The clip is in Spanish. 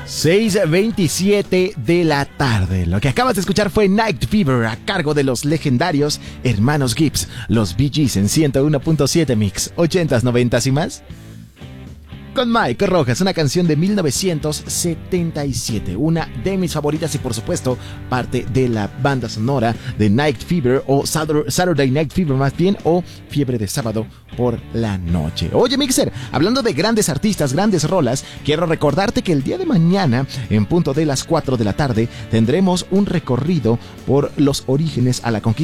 6:27 de la tarde. Lo que acabas de escuchar fue Night Fever a cargo de los legendarios hermanos Gibbs, los Bee Gees en 101.7 Mix, 80s, 90s y más. Con Mike Rojas, una canción de 1977, una de mis favoritas y por supuesto parte de la banda sonora de Night Fever o Saturday Night Fever más bien, o Fiebre de Sábado por la Noche. Oye Mixer, hablando de grandes artistas, grandes rolas, quiero recordarte que el día de mañana, en punto de las 4 de la tarde, tendremos un recorrido por los orígenes a la conquista